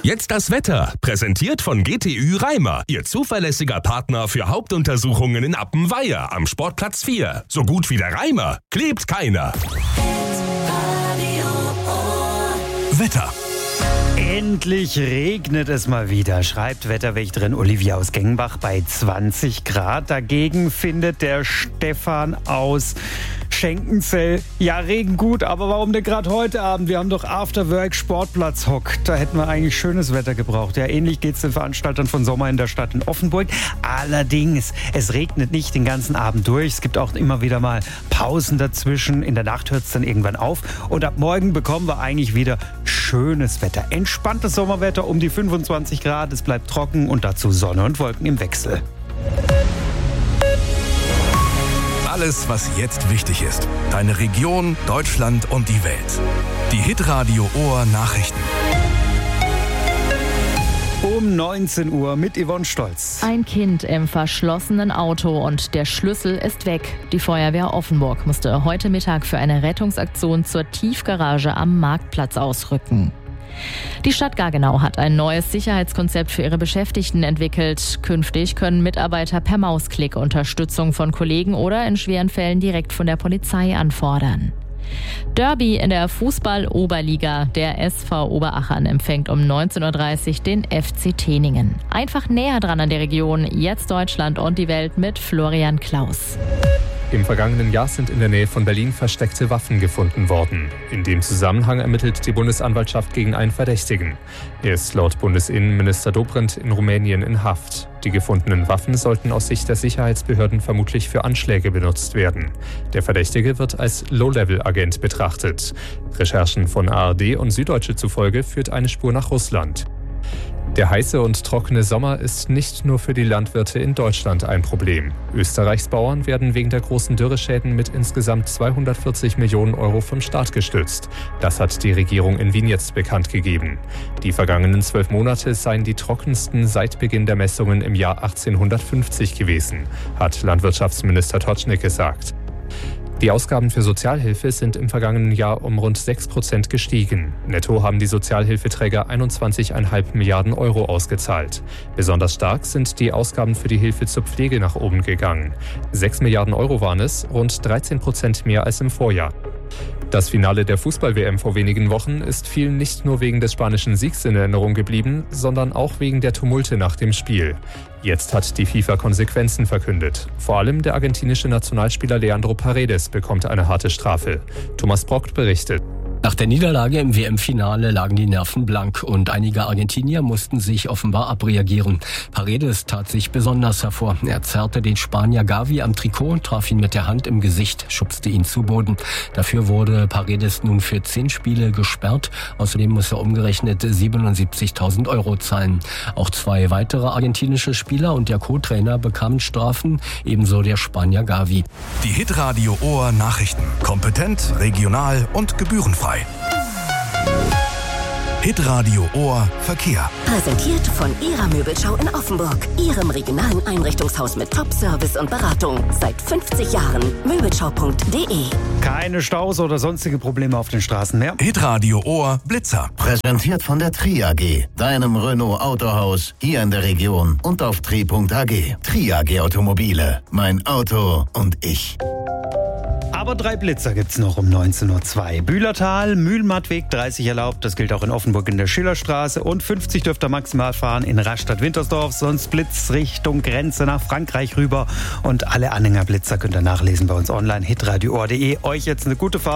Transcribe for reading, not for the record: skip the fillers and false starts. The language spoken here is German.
Jetzt das Wetter, präsentiert von GTÜ Reimer, Ihr zuverlässiger Partner für Hauptuntersuchungen in Appenweier am Sportplatz 4. So gut wie der Reimer, klebt keiner. Wetter. Endlich regnet es mal wieder, schreibt Wetterwächterin Olivia aus Gengenbach bei 20 Grad. Dagegen findet der Stefan aus Schenkenzell, ja, Regen gut, aber warum denn gerade heute Abend? Wir haben doch Afterwork Sportplatz Hock. Da hätten wir eigentlich schönes Wetter gebraucht. Ja, ähnlich geht es den Veranstaltern von Sommer in der Stadt in Offenburg. Allerdings, es regnet nicht den ganzen Abend durch. Es gibt auch immer wieder mal Pausen dazwischen. In der Nacht hört es dann irgendwann auf. Und ab morgen bekommen wir eigentlich wieder schönes Wetter. Entspanntes Sommerwetter um die 25 Grad. Es bleibt trocken und dazu Sonne und Wolken im Wechsel. Alles, was jetzt wichtig ist. Deine Region, Deutschland und die Welt. Die Hitradio Ohr Nachrichten. Um 19 Uhr mit Yvonne Stolz. Ein Kind im verschlossenen Auto und der Schlüssel ist weg. Die Feuerwehr Offenburg musste heute Mittag für eine Rettungsaktion zur Tiefgarage am Marktplatz ausrücken. Die Stadt Gaggenau hat ein neues Sicherheitskonzept für ihre Beschäftigten entwickelt. Künftig können Mitarbeiter per Mausklick Unterstützung von Kollegen oder in schweren Fällen direkt von der Polizei anfordern. Derby in der Fußball-Oberliga. Der SV Oberachern empfängt um 19.30 Uhr den FC Teningen. Einfach näher dran an der Region. Jetzt Deutschland und die Welt mit Florian Klaus. Im vergangenen Jahr sind in der Nähe von Berlin versteckte Waffen gefunden worden. In dem Zusammenhang ermittelt die Bundesanwaltschaft gegen einen Verdächtigen. Er ist laut Bundesinnenminister Dobrindt in Rumänien in Haft. Die gefundenen Waffen sollten aus Sicht der Sicherheitsbehörden vermutlich für Anschläge benutzt werden. Der Verdächtige wird als Low-Level-Agent betrachtet. Recherchen von ARD und Süddeutsche zufolge führt eine Spur nach Russland. Der heiße und trockene Sommer ist nicht nur für die Landwirte in Deutschland ein Problem. Österreichs Bauern werden wegen der großen Dürreschäden mit insgesamt 240 Millionen Euro vom Staat gestützt. Das hat die Regierung in Wien jetzt bekannt gegeben. Die vergangenen 12 Monate seien die trockensten seit Beginn der Messungen im Jahr 1850 gewesen, hat Landwirtschaftsminister Totschnig gesagt. Die Ausgaben für Sozialhilfe sind im vergangenen Jahr um rund 6% gestiegen. Netto haben die Sozialhilfeträger 21,5 Milliarden Euro ausgezahlt. Besonders stark sind die Ausgaben für die Hilfe zur Pflege nach oben gegangen. 6 Milliarden Euro waren es, rund 13% mehr als im Vorjahr. Das Finale der Fußball-WM vor wenigen Wochen ist vielen nicht nur wegen des spanischen Siegs in Erinnerung geblieben, sondern auch wegen der Tumulte nach dem Spiel. Jetzt hat die FIFA Konsequenzen verkündet. Vor allem der argentinische Nationalspieler Leandro Paredes bekommt eine harte Strafe. Thomas Brock berichtet. Nach der Niederlage im WM-Finale lagen die Nerven blank und einige Argentinier mussten sich offenbar abreagieren. Paredes tat sich besonders hervor. Er zerrte den Spanier Gavi am Trikot, traf ihn mit der Hand im Gesicht, schubste ihn zu Boden. Dafür wurde Paredes nun für 10 Spiele gesperrt. Außerdem muss er umgerechnet 77.000 Euro zahlen. Auch 2 weitere argentinische Spieler und der Co-Trainer bekamen Strafen, ebenso der Spanier Gavi. Die Hitradio Ohr Nachrichten. Kompetent, regional und gebührenfrei. Hitradio Ohr Verkehr. Präsentiert von Ihrer Möbelschau in Offenburg. Ihrem regionalen Einrichtungshaus mit Top-Service und Beratung. Seit 50 Jahren. Möbelschau.de. Keine Staus oder sonstige Probleme auf den Straßen mehr. Hitradio Ohr Blitzer. Präsentiert von der Tri AG, deinem Renault Autohaus hier in der Region und auf tri.ag. Tri AG Automobile. Mein Auto und ich. Aber 3 Blitzer gibt's noch um 19.02 Uhr. Bühlertal, Mühlmattweg 30 erlaubt, das gilt auch in Offenburg in der Schillerstraße. Und 50 dürft ihr maximal fahren in Rastatt-Wintersdorf, sonst Blitz Richtung Grenze nach Frankreich rüber. Und alle Anhängerblitzer könnt ihr nachlesen bei uns online, hitradio.de. Euch jetzt eine gute Fahrt.